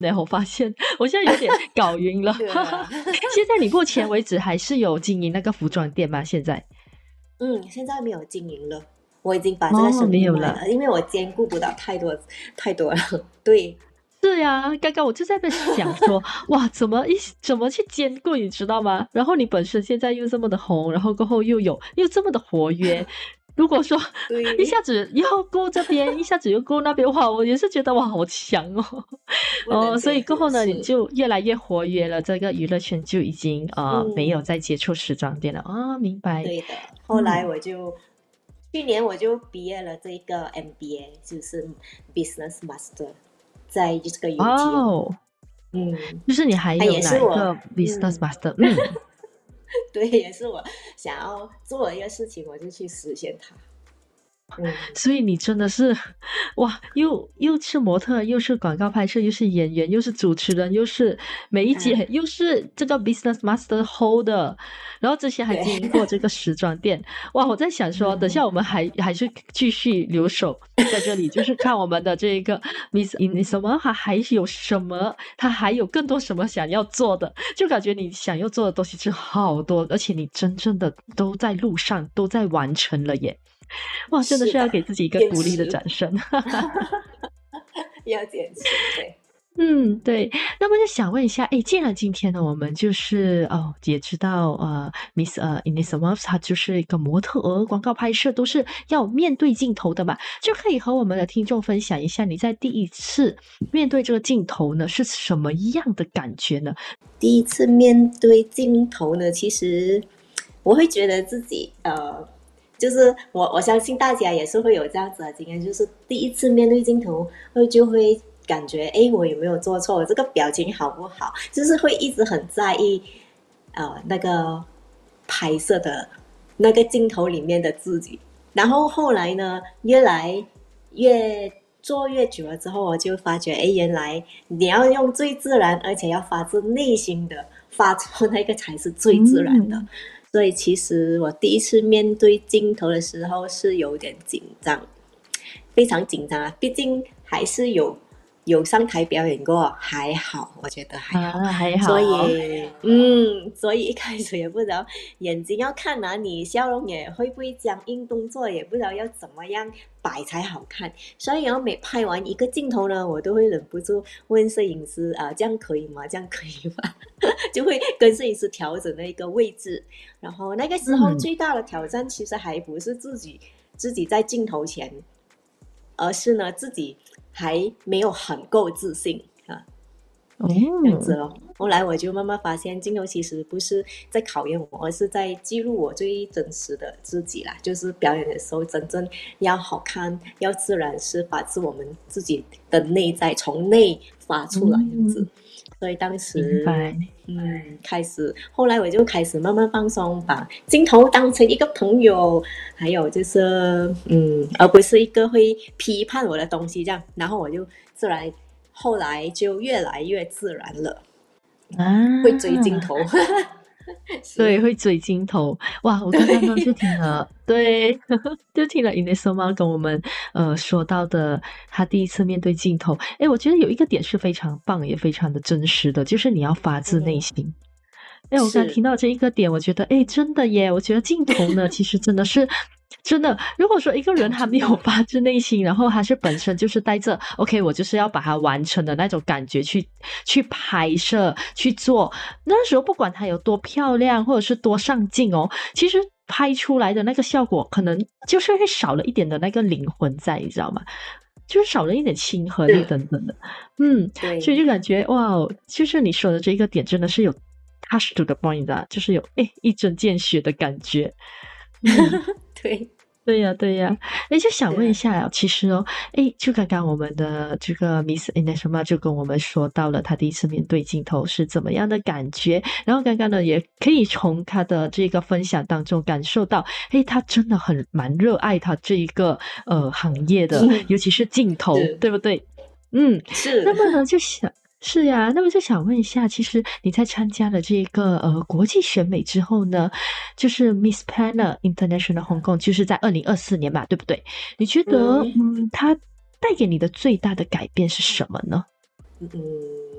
然后我发现我现在有点搞晕了。 对啊， 现在你目前为止还是有经营那个服装店吗？现在？ 现在没有经营了，我已经把这个哦， 生没有了。 意卖了，因为我兼顾不到太多了。对， 是呀，刚刚我就在那边想说，哇，怎么去兼顾，你知道吗？然后你本身现在又这么的红，然后过后又这么的活跃，如果说一下对， 子要顾这边，一下子又顾那边，哇，我也是觉得哇，好强哦。 不能所以兼顾， 过后呢，你是， 就越来越活跃了，这个娱乐圈就已经没有嗯， 再接触时装店了啊，明白。 对的。后来嗯， 去年我就毕业了这个 MBA，就是 Business Master，在这个 UT 哦， 哦， 嗯， 就是你还它有也是我， 哪一个 business 嗯， master？嗯。 对，也是我想要做的一个事情，我就去实现它，嗯， 所以你真的是，哇，又是模特，又是广告拍摄，又是演员，又是主持人，又是梅姐， 啊， 又是这个 business master holder，然后之前还对， 经营过这个时装店。哇，我在想说，等下我们还是继续留守在这里，就是看我们的这个 Miss In 什么，还有什么，他还有更多什么想要做的，就感觉你想要做的东西是好多，而且你真正的都在路上，都在完成了耶。哇，真的是要是的， 给自己一个鼓励的坚持， 掌声。 要坚持，对， 嗯，对。那么就想问一下，既然今天呢，我们就是也知道Miss Inez w a f 她就是一个模特儿，广告拍摄都是要面对镜头的嘛，就可以和我们的听众分享一下，你在第一次面对这个镜头呢是什么样的感觉呢？ 第一次面对镜头呢，其实我会觉得自己就是我相信大家也是会有这样子的经验，就是第一次面对镜头就会感觉，哎，我有没有做错？我这个表情好不好？就是会一直很在意那个拍摄的那个镜头里面的自己。然后后来呢，越来越做越久了之后，我就发觉，哎，原来你要用最自然，而且要发自内心的发出那个才是最自然的。 嗯。 所以其实我第一次面对镜头的时候是有点紧张，非常紧张啊！毕竟还是有上台表演过，还好，我觉得还好。 还所好。 以，所以一开始也不知道眼睛要看哪里，笑容也会不会僵硬，动作也不知道要怎么样摆才好看。所以，然后每拍完一个镜头呢，我都会忍不住问摄影师啊，这样可以吗？这样可以吗？就会跟摄影师调整那个位置。然后那个时候嗯。 最大的挑战其实还不是自己在镜头前，而是呢自己还没有很够自信啊，这样子哦。 咯。后来我就慢慢发现，镜头其实不是在考验我，而是在记录我最真实的自己啦。就是表演的时候，真正要好看，要自然，是发自我们自己的内在，从内发出来这样子。 嗯， 所以当时， 明白。 后来我就开始慢慢放松，把镜头当成一个朋友，还有就是，而不是一个会批判我的东西这样。然后我就自然，后来就越来越自然了，会追镜啊。 头， 对， 是， 会追镜头。哇，我刚刚呢就对， 听了，对，就听了 Inesoma 跟我们说到的，他第一次面对镜头。诶，我觉得有一个点是非常棒，也非常的真实的，就是你要发自内心。哎，我刚是， 听到这一个点，我觉得，哎，真的耶！我觉得镜头呢，其实真的是真的。如果说一个人他没有很重要， 发自内心，然后他是本身就是带着 “OK，我就是要把它完成”的那种感觉去拍摄去做，那时候不管它有多漂亮，或者是多上镜哦，其实拍出来的那个效果，可能就是会少了一点的那个灵魂在，你知道吗？就是少了一点亲和力是， 等等的。嗯，所以对， 就感觉哇，就是你说的这个点真的是有 touch to the point 啊，就是有一针见血的感觉。嗯， 对， 对呀，对呀。就想问一是啊， 下啊，其实哦，就刚刚我们的这个 Miss i n e s m a 就跟我们说到了她第一次面对镜头是怎么样的感觉，然后刚刚呢也可以从她的这个分享当中感受到，她真的蛮热爱她这一个行业的，尤其是镜头， 是， 对不对？嗯，那是， 么呢是呀，那么就想问一下，其实你在参加了这个国际选美之后呢，就是 Miss Planner International Hong Kong，就是在2024年嘛，对不对？你觉得嗯它带给你的最大的改变是什么呢？ 嗯。